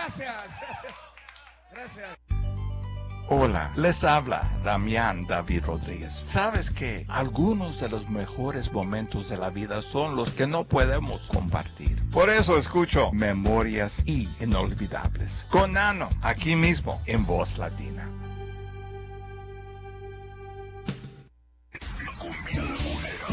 Gracias. Gracias. Hola, les habla Damián David Rodríguez. ¿Sabes que algunos de los mejores momentos de la vida son los que no podemos compartir? Por eso escucho Memorias Inolvidables con Nano, aquí mismo en Voz Latina.